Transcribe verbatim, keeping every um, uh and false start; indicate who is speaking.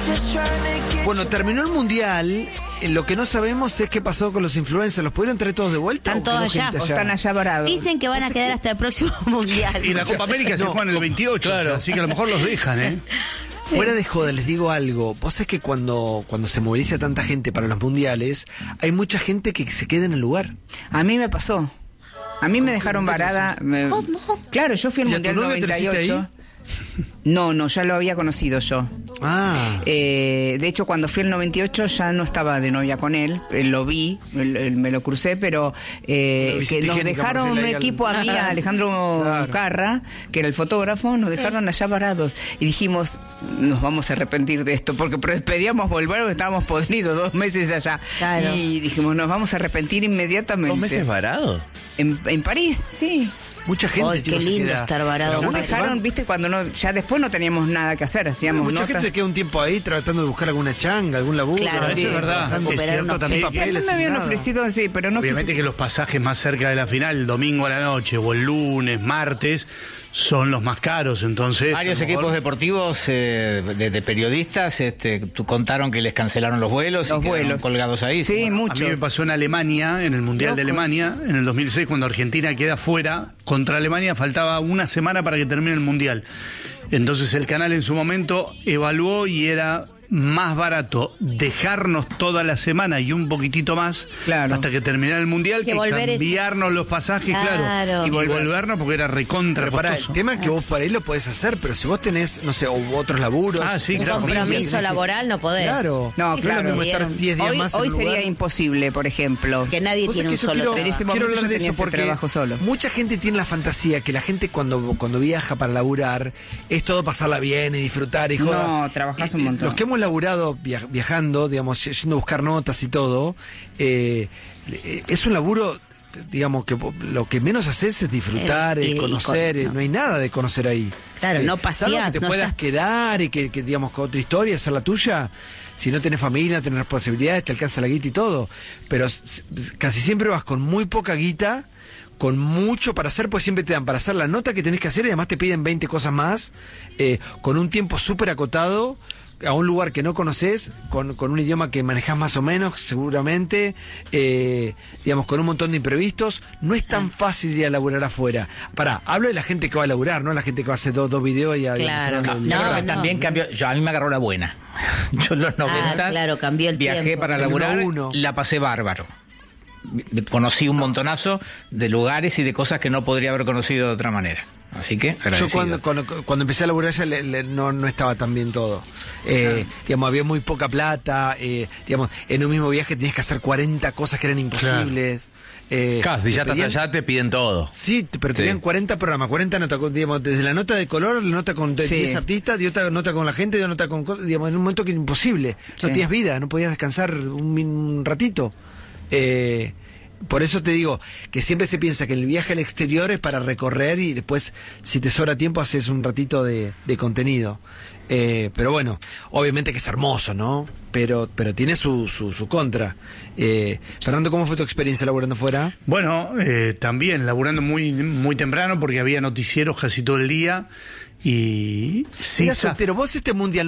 Speaker 1: Bueno, terminó el mundial. Lo que no sabemos es qué pasó con los influencers. ¿Los pudieron traer todos de vuelta?
Speaker 2: Están todos allá,
Speaker 1: allá?
Speaker 2: o están allá varados. Dicen que van a quedar hasta el próximo mundial.
Speaker 3: Y la Copa América se
Speaker 1: No,
Speaker 3: juega en el veintiocho,
Speaker 1: claro.
Speaker 3: o sea, así que a lo mejor los dejan, ¿eh?
Speaker 1: Fuera de joda, les digo algo. Vos sabés que cuando, cuando se moviliza tanta gente para los mundiales, hay mucha gente que se queda en el lugar.
Speaker 2: A mí me pasó. A mí me dejaron varada. Me... Claro, yo fui al
Speaker 1: ¿Y a tu
Speaker 2: Mundial
Speaker 1: novio te lo
Speaker 2: noventa y
Speaker 1: hiciste
Speaker 2: ocho.
Speaker 1: ahí?
Speaker 2: No, no, ya lo había conocido yo.
Speaker 1: Ah.
Speaker 2: Eh, de hecho, cuando fui al noventa y ocho ya no estaba de novia con él. Eh, lo vi, el, el, me lo crucé, pero eh,
Speaker 1: Lo
Speaker 2: que nos
Speaker 1: higiénica,
Speaker 2: dejaron un
Speaker 1: Marcela,
Speaker 2: equipo
Speaker 1: al...
Speaker 2: a mí, a Alejandro
Speaker 1: Claro.
Speaker 2: Carra, que era el fotógrafo, nos dejaron allá varados. Y dijimos, nos vamos a arrepentir de esto, porque pedíamos volver porque estábamos podridos dos meses allá.
Speaker 4: Claro.
Speaker 2: Y dijimos, nos vamos a arrepentir inmediatamente.
Speaker 5: ¿Dos meses varado?
Speaker 2: En, en París, sí.
Speaker 1: Mucha gente.
Speaker 4: Ay, qué
Speaker 1: chicos, se
Speaker 4: lindo
Speaker 1: queda-
Speaker 4: estar varado.
Speaker 1: Pero
Speaker 2: Nos
Speaker 1: uno se
Speaker 2: dejaron,
Speaker 1: va-
Speaker 2: viste, cuando no, ya después no teníamos nada que hacer, hacíamos
Speaker 1: Mucha
Speaker 2: notas.
Speaker 1: gente se queda un tiempo ahí tratando de buscar alguna changa, algún laburo.
Speaker 4: Claro,
Speaker 3: eso
Speaker 4: sí,
Speaker 3: es verdad.
Speaker 4: recuperar
Speaker 3: Es cierto
Speaker 4: unos
Speaker 3: también.
Speaker 4: pesos.
Speaker 2: Sí, a mí
Speaker 1: papeles
Speaker 2: me
Speaker 1: y
Speaker 2: habían
Speaker 1: nada.
Speaker 2: ofrecido, sí, pero no
Speaker 3: Obviamente
Speaker 2: quise-
Speaker 3: que los pasajes más cerca de la final, el domingo a la noche o el lunes, martes, son los más caros, entonces...
Speaker 5: Varios
Speaker 3: a lo mejor-
Speaker 5: equipos deportivos eh, de, de periodistas este, tú- contaron que les cancelaron los vuelos
Speaker 2: Los
Speaker 5: y quedaron
Speaker 2: vuelos.
Speaker 5: colgados ahí.
Speaker 2: Sí,
Speaker 3: A
Speaker 2: mucho.
Speaker 3: mí me pasó en Alemania, en el Mundial de
Speaker 2: Locos.
Speaker 3: Alemania, en el dos mil seis, cuando Argentina queda fuera contra Alemania, faltaba una semana para que termine el Mundial. Entonces el canal en su momento evaluó y era más barato dejarnos toda la semana y un poquitito más
Speaker 2: Claro.
Speaker 3: hasta que terminara el Mundial
Speaker 4: Que
Speaker 3: que,
Speaker 4: volver es-
Speaker 3: cambiarnos los pasajes, claro,
Speaker 4: Claro.
Speaker 3: y volvernos porque era recontra
Speaker 1: Pero pará, el
Speaker 3: costoso.
Speaker 1: tema es que vos para ahí lo podés hacer, pero si vos tenés, no sé, o otros laburos.
Speaker 3: Ah, sí,
Speaker 4: Un
Speaker 3: claro.
Speaker 4: compromiso laboral no podés.
Speaker 1: Claro.
Speaker 2: No,
Speaker 4: Sí,
Speaker 2: claro.
Speaker 1: No es lo mismo estar diez días
Speaker 2: Hoy,
Speaker 1: más en
Speaker 2: hoy
Speaker 1: un
Speaker 2: sería
Speaker 1: lugar.
Speaker 2: imposible, por ejemplo.
Speaker 4: Que nadie
Speaker 1: Vos
Speaker 4: tiene un
Speaker 1: sabés que yo
Speaker 4: solo
Speaker 1: quiero,
Speaker 2: En ese
Speaker 1: quiero
Speaker 2: momento
Speaker 1: hablar
Speaker 2: yo
Speaker 1: de
Speaker 2: tenía
Speaker 1: eso
Speaker 2: ese
Speaker 1: porque
Speaker 2: trabajo solo.
Speaker 1: mucha gente tiene la fantasía que la gente cuando, cuando viaja para laburar es todo pasarla bien y disfrutar y joda.
Speaker 2: No, trabajás un
Speaker 1: Y- y
Speaker 2: montón.
Speaker 1: Los que hemos laburado via- viajando, digamos, yendo a buscar notas y todo, eh, eh, es un laburo, digamos, que po- lo que menos haces es disfrutar,
Speaker 4: Eh, y-
Speaker 1: eh,
Speaker 4: y
Speaker 1: conocer,
Speaker 4: con-
Speaker 1: eh,
Speaker 4: no.
Speaker 1: no hay nada de conocer ahí.
Speaker 4: Claro,
Speaker 1: Eh,
Speaker 4: no
Speaker 1: salvo
Speaker 4: paseás,
Speaker 1: que te
Speaker 4: no
Speaker 1: puedas
Speaker 4: estás-
Speaker 1: quedar y que, que, digamos, con otra historia, hacer la tuya. Si no tenés familia, no tenés responsabilidades, te alcanza la guita y todo. Pero s- s- casi siempre vas con muy poca guita, con mucho para hacer, pues siempre te dan para hacer la nota que tenés que hacer y además te piden veinte cosas más, eh, con un tiempo súper acotado, a un lugar que no conoces, con, con un idioma que manejás más o menos, seguramente, eh, digamos, con un montón de imprevistos. No es tan fácil ir a laburar afuera. Pará, hablo de la gente que va a laburar, no la gente que va a hacer dos, dos videos y a...
Speaker 4: Claro.
Speaker 1: digamos,
Speaker 4: No,
Speaker 5: Yo creo que
Speaker 4: no,
Speaker 5: también
Speaker 4: no.
Speaker 5: cambió. Yo, a mí me agarró la buena. Yo en los noventas
Speaker 4: claro, cambió el
Speaker 5: viajé
Speaker 4: tiempo.
Speaker 5: para
Speaker 1: El
Speaker 5: laburar,
Speaker 1: uno a uno.
Speaker 5: la pasé bárbaro. Conocí un montonazo de lugares y de cosas que no podría haber conocido de otra manera. Así que
Speaker 1: Yo
Speaker 5: agradecido.
Speaker 1: cuando, cuando, cuando empecé a laburar ya le- le- no, no estaba tan bien todo. Eh, digamos, había muy poca plata. Eh, digamos, en un mismo viaje tenías que hacer cuarenta cosas que eran imposibles. Eh,
Speaker 6: Claro, si ya
Speaker 1: te
Speaker 6: estás
Speaker 1: pedían-
Speaker 6: allá te piden todo.
Speaker 1: Sí, t- pero
Speaker 6: Sí.
Speaker 1: tenían cuarenta programas, cuarenta notas, con, digamos, desde la nota de color, la nota con de
Speaker 2: Sí.
Speaker 1: diez artistas, de otra nota con la gente, de otra nota con... co- Digamos, en un momento que era imposible. No
Speaker 2: Sí.
Speaker 1: tenías vida, no podías descansar un, min- un ratito. Eh, por eso te digo que siempre se piensa que el viaje al exterior es para recorrer y después, si te sobra tiempo, haces un ratito de, de contenido. Eh, pero bueno, obviamente que es hermoso, ¿no? Pero, pero tiene su, su, su contra. Eh, Fernando, ¿cómo fue tu experiencia laburando fuera?
Speaker 3: Bueno, eh, también laburando muy, muy temprano porque había noticieros casi todo el día y sí,
Speaker 1: Eras
Speaker 3: zaf-
Speaker 1: soltero. Vos este mundial